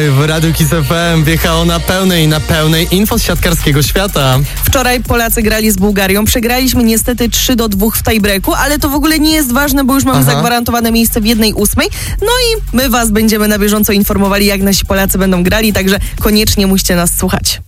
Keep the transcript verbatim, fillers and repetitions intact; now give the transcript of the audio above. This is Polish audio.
Wczoraj w Radiu Kiss F M wjechało na pełnej, na pełnej info z siatkarskiego świata. Wczoraj Polacy grali z Bułgarią. Przegraliśmy niestety trzy do dwóch w tiebreaku, ale to w ogóle nie jest ważne, bo już mamy Aha. zagwarantowane miejsce w jednej ósmej. No i my was będziemy na bieżąco informowali, jak nasi Polacy będą grali, także koniecznie musicie nas słuchać.